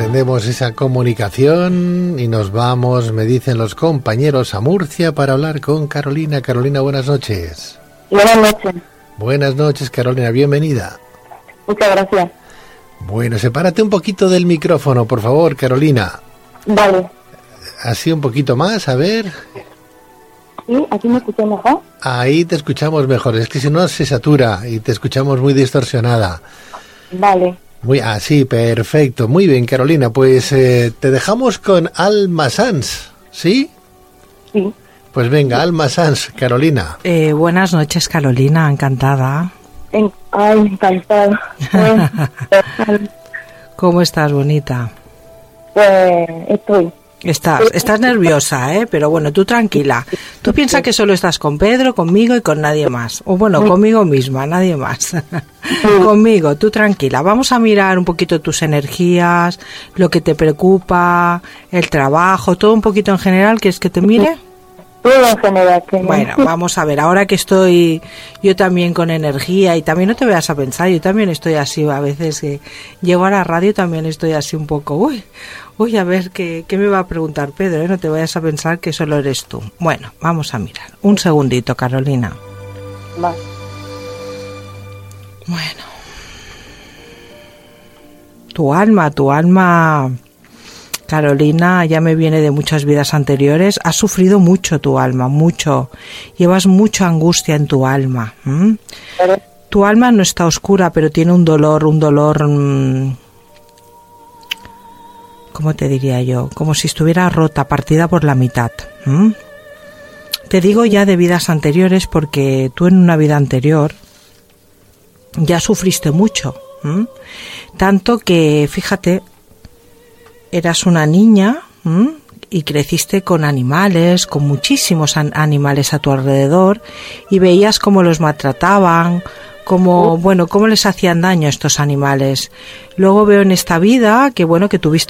Atendemos esa comunicación y nos vamos, me dicen los compañeros, a Murcia para hablar con Carolina. Carolina, buenas noches. Buenas noches. Buenas noches, Carolina, bienvenida. Muchas gracias. Bueno, sepárate un poquito del micrófono, por favor, Carolina. Vale. Así un poquito más, a ver. ¿Sí? ¿Aquí me escuchas mejor? Ahí te escuchamos mejor, es que si no se satura y te escuchamos muy distorsionada. Vale. Sí, perfecto. Muy bien, Carolina, pues te dejamos con Alma Sanz, ¿sí? Sí. Pues venga, Alma Sanz, Carolina. Buenas noches, Carolina, encantada. Encantada. ¿Cómo estás, bonita? Pues estoy. Estás nerviosa, pero bueno, tú tranquila. Tú piensas que solo estás con Pedro, conmigo y con nadie más. O bueno, conmigo misma, nadie más. Conmigo, tú tranquila. Vamos a mirar un poquito tus energías, lo que te preocupa, el trabajo, todo un poquito en general. ¿Quieres que te mire? Todo en general. Bueno, vamos a ver, ahora que estoy yo también con energía y también no te vayas a pensar, yo también estoy así, a veces que llego a la radio también estoy así un poco, uy, a ver, ¿qué me va a preguntar Pedro? No te vayas a pensar que solo eres tú. Bueno, vamos a mirar. Un segundito, Carolina. Vale. Bueno. Tu alma, Carolina, ya me viene de muchas vidas anteriores. Has sufrido mucho tu alma, mucho. Llevas mucha angustia en tu alma. Tu alma no está oscura, pero tiene un dolor, ¿cómo te diría yo? Como si estuviera rota, partida por la mitad. Te digo ya de vidas anteriores porque tú en una vida anterior ya sufriste mucho. Tanto que, fíjate, eras una niña y creciste con animales, con muchísimos animales a tu alrededor y veías cómo los maltrataban, cómo les hacían daño a estos animales. Luego veo en esta vida que, bueno, que tuviste